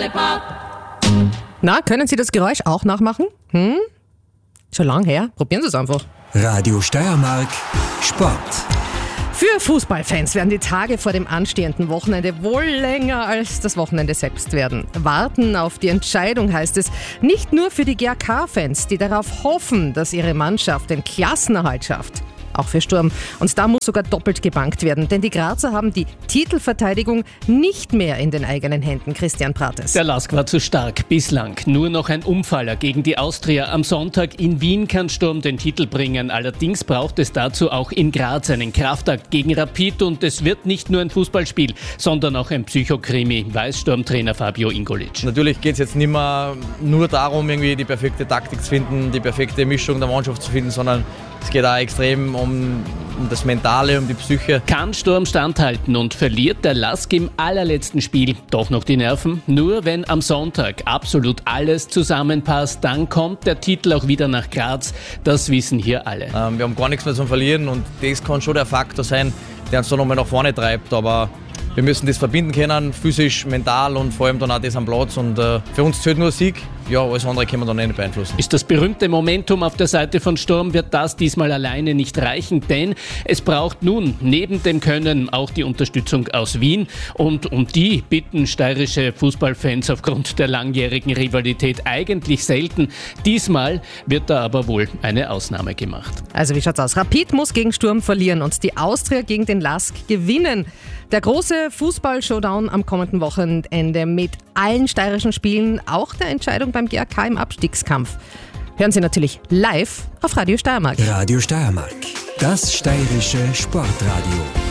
Na, können Sie das Geräusch auch nachmachen? Schon lang her. Probieren Sie es einfach. Radio Steiermark Sport. Für Fußballfans werden die Tage vor dem anstehenden Wochenende wohl länger als das Wochenende selbst werden. Warten auf die Entscheidung heißt es nicht nur für die GAK-Fans, die darauf hoffen, dass ihre Mannschaft den Klassenerhalt schafft. Auch für Sturm. Und da muss sogar doppelt gebankt werden, denn die Grazer haben die Titelverteidigung nicht mehr in den eigenen Händen. Christian Prates. Der LASK war zu stark bislang. Nur noch ein Umfaller gegen die Austria. Am Sonntag in Wien kann Sturm den Titel bringen. Allerdings braucht es dazu auch in Graz einen Kraftakt gegen Rapid. Und es wird nicht nur ein Fußballspiel, sondern auch ein Psychokrimi, weiß Sturmtrainer Fabio Ingolic. Natürlich geht es jetzt nicht mehr nur darum, irgendwie die perfekte Taktik zu finden, die perfekte Mischung der Mannschaft zu finden, sondern es geht auch extrem um das Mentale, um die Psyche. Kann Sturm standhalten und verliert der LASK im allerletzten Spiel doch noch die Nerven? Nur wenn am Sonntag absolut alles zusammenpasst, dann kommt der Titel auch wieder nach Graz. Das wissen hier alle. Wir haben gar nichts mehr zum Verlieren und das kann schon der Faktor sein, der uns da nochmal nach vorne treibt. Aber wir müssen das verbinden können, physisch, mental und vor allem dann auch das am Platz. Und für uns zählt nur Sieg. Ja, alles andere können wir dann nicht beeinflussen. Ist das berühmte Momentum auf der Seite von Sturm, wird das diesmal alleine nicht reichen, denn es braucht nun neben dem Können auch die Unterstützung aus Wien. Und um die bitten steirische Fußballfans aufgrund der langjährigen Rivalität eigentlich selten. Diesmal wird da aber wohl eine Ausnahme gemacht. Also wie schaut's aus? Rapid muss gegen Sturm verlieren und die Austria gegen den LASK gewinnen. Der große Fußball-Showdown am kommenden Wochenende mit allen steirischen Spielen, auch der Entscheidung beim GAK im Abstiegskampf. Hören Sie natürlich live auf Radio Steiermark. Radio Steiermark, das steirische Sportradio.